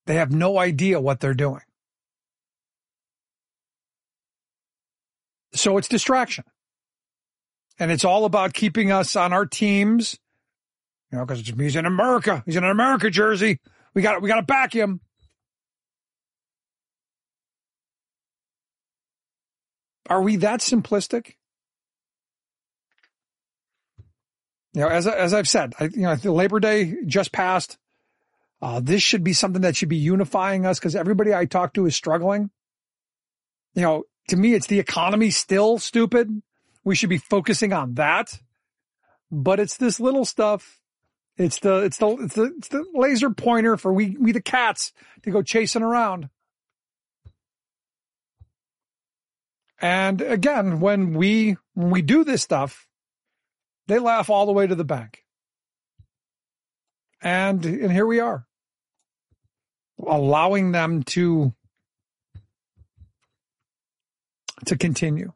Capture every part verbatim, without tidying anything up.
They have no idea what they're doing. So it's distraction. And it's all about keeping us on our teams, you know, because he's in America. He's in an America jersey. We got we got to back him. Are we that simplistic? You know, as as I've said, I, you know, the Labor Day just passed. Uh, this should be something that should be unifying us because everybody I talk to is struggling. You know, to me, it's the economy still stupid. We should be focusing on that. But it's this little stuff. It's the it's the it's the, it's the laser pointer for we we the cats to go chasing around. And again, when we when we do this stuff, they laugh all the way to the bank. And and here we are, allowing them to to continue.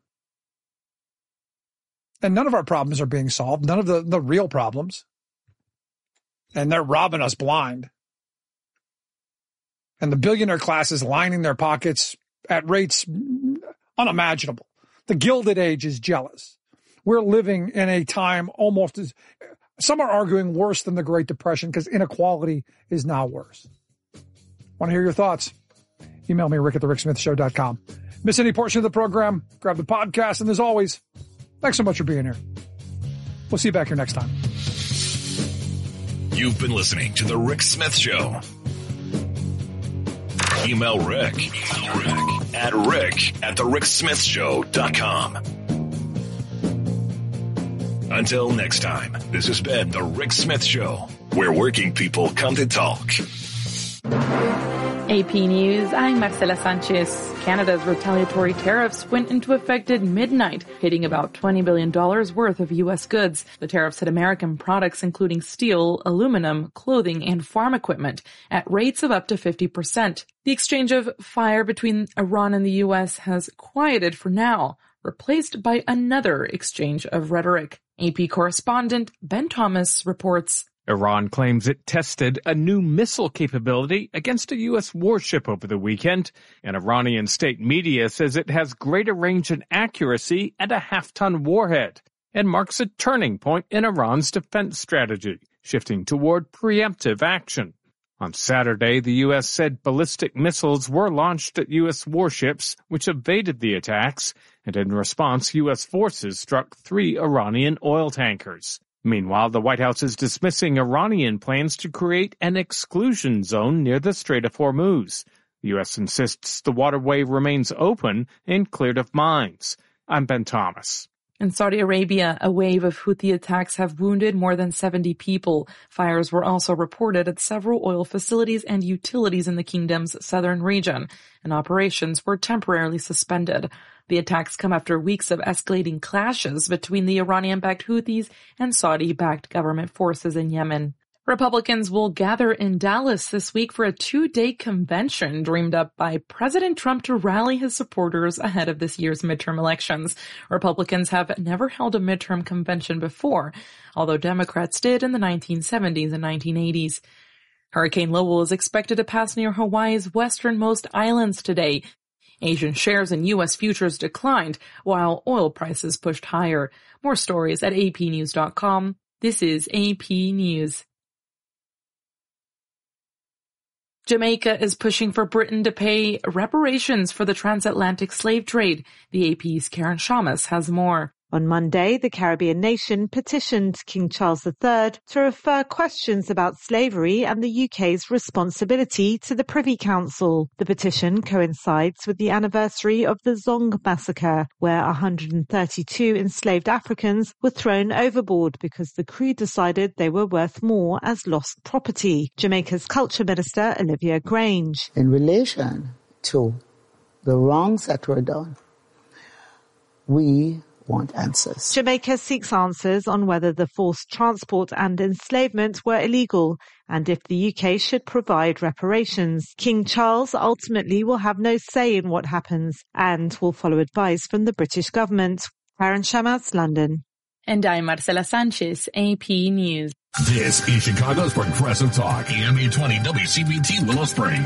And none of our problems are being solved, none of the, the real problems. And they're robbing us blind. And the billionaire class is lining their pockets at rates unimaginable. The Gilded Age is jealous. We're living in a time almost as, some are arguing worse than the Great Depression because inequality is now worse. Want to hear your thoughts? Email me, rick at the rick smith show dot com. Miss any portion of the program, grab the podcast, and as always, thanks so much for being here. We'll see you back here next time. You've been listening to The Rick Smith Show. Email Rick, Email Rick at rick at the rick smith show dot com. Until next time, this has been The Rick Smith Show, where working people come to talk. A P News, I'm Marcela Sanchez. Canada's retaliatory tariffs went into effect at midnight, hitting about twenty billion dollars worth of U S goods. The tariffs hit American products including steel, aluminum, clothing, and farm equipment at rates of up to fifty percent. The exchange of fire between Iran and the U S has quieted for now, replaced by another exchange of rhetoric. A P correspondent Ben Thomas reports. Iran claims it tested a new missile capability against a U S warship over the weekend, and Iranian state media says it has greater range and accuracy at a half-ton warhead, and marks a turning point in Iran's defense strategy, shifting toward preemptive action. On Saturday, the U S said ballistic missiles were launched at U S warships, which evaded the attacks, and in response, U S forces struck three Iranian oil tankers. Meanwhile, the White House is dismissing Iranian plans to create an exclusion zone near the Strait of Hormuz. The U S insists the waterway remains open and cleared of mines. I'm Ben Thomas. In Saudi Arabia, a wave of Houthi attacks have wounded more than seventy people. Fires were also reported at several oil facilities and utilities in the kingdom's southern region, and operations were temporarily suspended. The attacks come after weeks of escalating clashes between the Iranian-backed Houthis and Saudi-backed government forces in Yemen. Republicans will gather in Dallas this week for a two-day convention dreamed up by President Trump to rally his supporters ahead of this year's midterm elections. Republicans have never held a midterm convention before, although Democrats did in the nineteen seventies and nineteen eighties. Hurricane Lowell is expected to pass near Hawaii's westernmost islands today. Asian shares in U S futures declined, while oil prices pushed higher. More stories at A P news dot com. This is A P News. Jamaica is pushing for Britain to pay reparations for the transatlantic slave trade. The A P's Karen Shamas has more. On Monday, the Caribbean nation petitioned King Charles the Third to refer questions about slavery and the U K's responsibility to the Privy Council. The petition coincides with the anniversary of the Zong massacre, where one hundred thirty-two enslaved Africans were thrown overboard because the crew decided they were worth more as lost property. Jamaica's Culture Minister, Olivia Grange. In relation to the wrongs that were done, we want answers. Jamaica seeks answers on whether the forced transport and enslavement were illegal and if the U K should provide reparations. King Charles ultimately will have no say in what happens and will follow advice from the British government. Karen Shamas, London. And I'm Marcela Sanchez, A P News. This is Chicago's Progressive Talk, A M eight twenty W C B T Willow Springs.